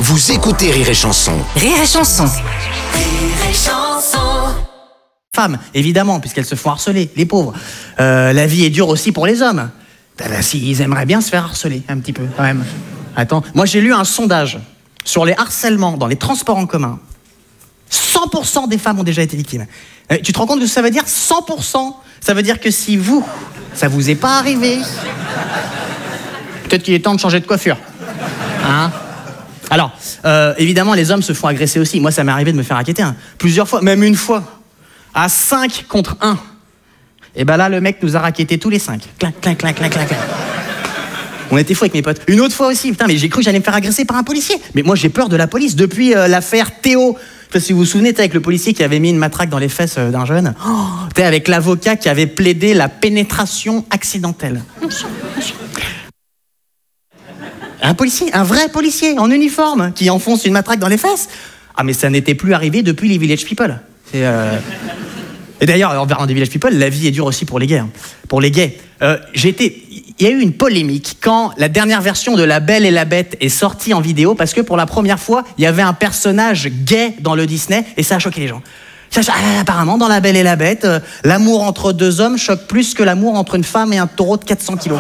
Vous écoutez Rire et Chanson. Rire et Chanson. Rire et Chanson. Femmes, évidemment, puisqu'elles se font harceler, les pauvres. La vie est dure aussi pour les hommes. S'ils aimeraient bien se faire harceler, un petit peu, quand même. Attends, moi j'ai lu un sondage sur les harcèlements dans les transports en commun. 100% des femmes ont déjà été victimes. Tu te rends compte de ce que ça veut dire ? 100%. Ça veut dire que si vous, ça vous est pas arrivé, peut-être qu'il est temps de changer de coiffure. Hein ? Alors, évidemment, les hommes se font agresser aussi. Moi, ça m'est arrivé de me faire racketter plusieurs fois, même une fois, à 5 contre 1. Et ben là, le mec nous a rackettés tous les 5. Clac, clac, clac, clac, clac, clac. On était fous avec mes potes. Une autre fois aussi, putain, mais j'ai cru que j'allais me faire agresser par un policier. Mais moi, j'ai peur de la police depuis l'affaire Théo. Je sais pas si vous vous souvenez, avec le policier qui avait mis une matraque dans les fesses d'un jeune. Avec l'avocat qui avait plaidé la pénétration accidentelle. Un policier, un vrai policier en uniforme qui enfonce une matraque dans les fesses. Ah mais ça n'était plus arrivé depuis les Village People. Et d'ailleurs, en parlant des Village People, la vie est dure aussi pour les gays. Pour les gays. Il y a eu une polémique quand la dernière version de La Belle et la Bête est sortie en vidéo parce que pour la première fois, il y avait un personnage gay dans le Disney et ça a choqué les gens. Apparemment, dans La Belle et la Bête, l'amour entre deux hommes choque plus que l'amour entre une femme et un taureau de 400 kilos.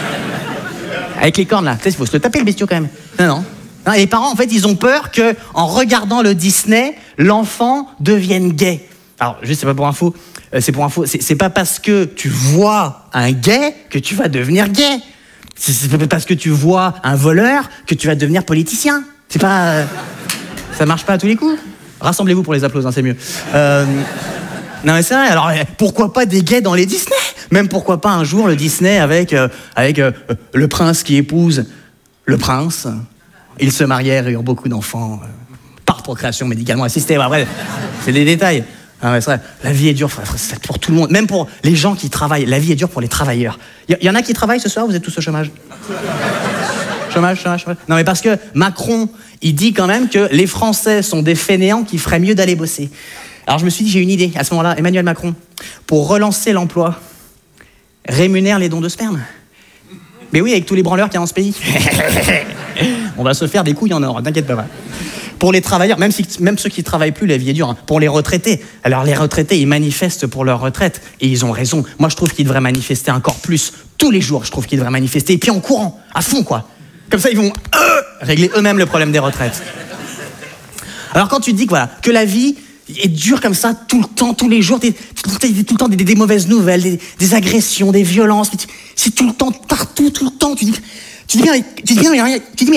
Avec les cornes là, il faut se le taper le bestiau quand même. Non. Et les parents, en fait, ils ont peur que, en regardant le Disney, l'enfant devienne gay. Alors, juste, c'est pas pour info. C'est pas parce que tu vois un gay que tu vas devenir gay. C'est pas parce que tu vois un voleur que tu vas devenir politicien. C'est pas... ça marche pas à tous les coups. Rassemblez-vous pour les applaudir, c'est mieux. Non mais c'est vrai, alors pourquoi pas des gays dans les Disney ? Même pourquoi pas un jour le Disney avec le prince qui épouse le prince. Ils se marièrent et eurent beaucoup d'enfants par procréation médicalement assistée. Après, c'est des détails. Ah ouais, c'est vrai. La vie est dure pour tout le monde, même pour les gens qui travaillent. La vie est dure pour les travailleurs. Il y en a qui travaillent ce soir, vous êtes tous au chômage. Chômage. Non mais parce que Macron, il dit quand même que les Français sont des fainéants qui feraient mieux d'aller bosser. Alors je me suis dit, j'ai une idée. À ce moment-là, Emmanuel Macron, pour relancer l'emploi, rémunère les dons de sperme. Mais oui, avec tous les branleurs qu'il y a dans ce pays. On va se faire des couilles en or, t'inquiète pas. Pour les travailleurs, même ceux qui ne travaillent plus, la vie est dure. Pour les retraités. Alors les retraités, ils manifestent pour leur retraite. Et ils ont raison. Moi, je trouve qu'ils devraient manifester encore plus. Tous les jours, je trouve qu'ils devraient manifester. Et puis en courant, à fond, quoi. Comme ça, ils vont régler eux-mêmes le problème des retraites. Alors quand tu te dis que la vie est dure comme ça, tout le temps, tous les jours, tout le temps des mauvaises nouvelles, des agressions, des violences. C'est tout le temps, partout, tout le temps. Tu dis,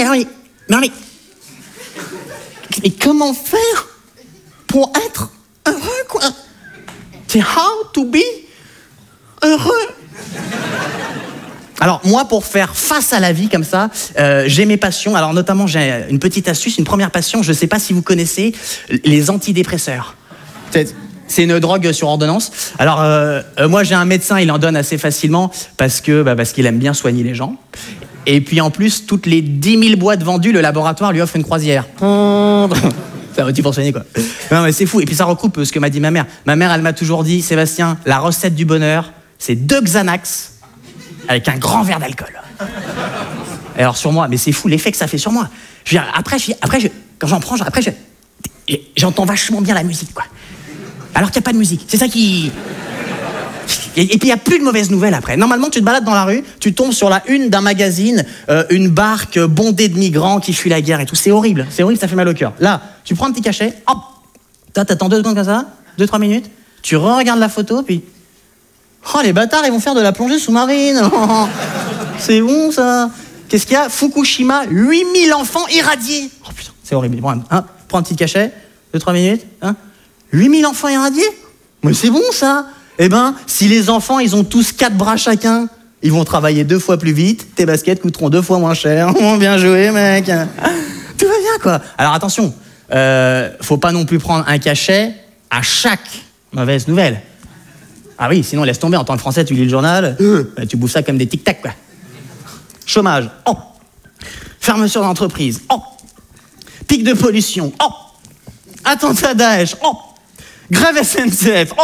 mais comment faire pour être heureux, quoi ? C'est how to be heureux. Alors, moi, pour faire face à la vie comme ça, j'ai mes passions. Alors, notamment, j'ai une petite astuce, une première passion. Je ne sais pas si vous connaissez les antidépresseurs. C'est une drogue sur ordonnance. Alors, moi, j'ai un médecin, il en donne assez facilement parce qu'il aime bien soigner les gens. Et puis, en plus, toutes les 10 000 boîtes vendues, le laboratoire lui offre une croisière. C'est un outil pour soigner, quoi. Non, mais c'est fou. Et puis, ça recoupe ce que m'a dit ma mère. Ma mère, elle m'a toujours dit, Sébastien, la recette du bonheur, c'est 2 Xanax avec un grand verre d'alcool. Et alors, sur moi, mais c'est fou l'effet que ça fait sur moi. Quand j'en prends, j'entends vachement bien la musique, quoi. Alors qu'il n'y a pas de musique. C'est ça qui... Et puis il n'y a plus de mauvaises nouvelles après. Normalement, tu te balades dans la rue, tu tombes sur la une d'un magazine, une barque bondée de migrants qui fuient la guerre et tout. C'est horrible, ça fait mal au cœur. Là, tu prends un petit cachet, hop, t'attends 2 secondes comme ça, 2-3 minutes, tu regardes la photo, puis... Oh, les bâtards, ils vont faire de la plongée sous-marine. C'est bon, ça. Qu'est-ce qu'il y a ? Fukushima, 8000 enfants irradiés. Oh putain, c'est horrible. Prends un petit cachet, 2-3 minutes, 8000 enfants irradiés ? Mais c'est bon, ça. Eh ben, si les enfants, ils ont tous 4 bras chacun, ils vont travailler 2 fois plus vite, tes baskets coûteront 2 fois moins cher. Bien joué, mec. Tout va bien, quoi. Alors attention, faut pas non plus prendre un cachet à chaque mauvaise nouvelle. Ah oui, sinon laisse tomber, en tant que Français, tu lis le journal, tu bouffes ça comme des tic-tac, quoi. Chômage, fermeture d'entreprise, pic de pollution, attentat Daesh, grève SNCF.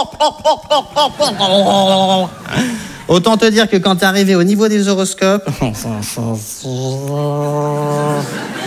Autant te dire que quand t'es arrivé au niveau des horoscopes...